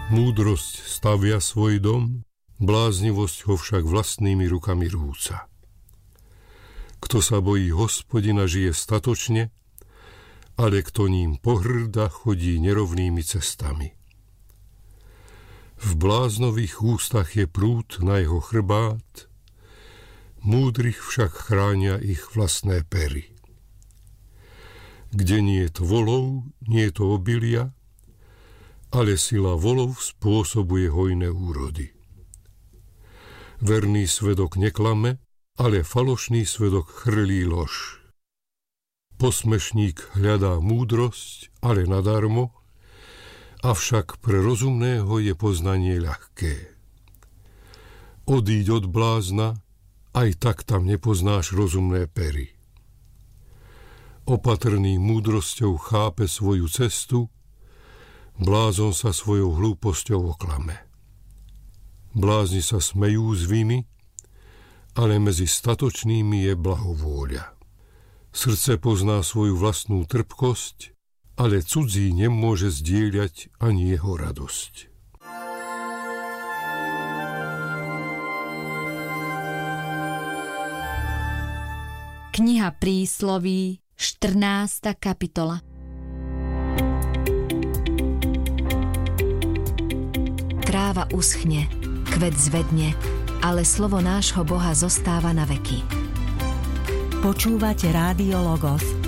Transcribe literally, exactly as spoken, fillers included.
Múdrosť stavia svoj dom, bláznivosť ho však vlastnými rukami rúca. Kto sa bojí Hospodina, žije statočne, ale kto ním pohrda, chodí nerovnými cestami. V bláznových ústach je prúd na jeho chrbát, múdrych však chránia ich vlastné pery. Kde nie je to volov, nie je to obilia, ale sila volov spôsobuje hojné úrody. Verný svedok neklame, ale falošný svedok chrlí lož. Posmešník hľadá múdrosť, ale nadarmo, avšak pre rozumného je poznanie ľahké. Odíď od blázna, aj tak tam nepoznáš rozumné pery. Opatrný múdrosťou chápe svoju cestu, blázon sa svojou hlúposťou oklame. Blázni sa smejú zvými, ale medzi statočnými je blahovôľa. Srdce pozná svoju vlastnú trpkosť, ale cudzí nemôže zdieľať ani jeho radosť. Kniha Prísloví, štrnásta kapitola. Tráva uschne, kvet zvedne, ale slovo nášho Boha zostáva na veky. Počúvate Rádio Logos,